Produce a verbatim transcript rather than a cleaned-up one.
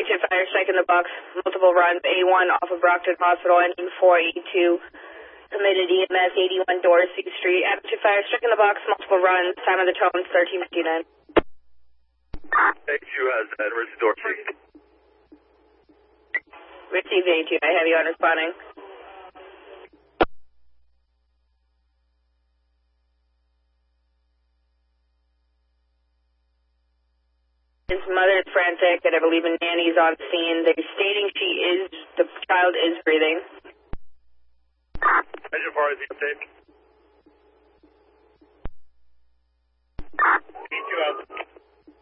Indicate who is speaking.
Speaker 1: Attitude fire, strike in the box, multiple runs, A one off of Brockton Hospital, engine four eighty-two, committed E M S, eighty-one Dorsey Street. Attitude fire, strike in the box, multiple runs, time of the tone, thirteen fifty-nine.
Speaker 2: Thank you, as Edwards Dorsey.
Speaker 1: Received A two, I have you on responding. His mother is frantic, and I believe a nanny is on scene. They're stating she is, the child is breathing.
Speaker 2: Engine four is the update. E two out.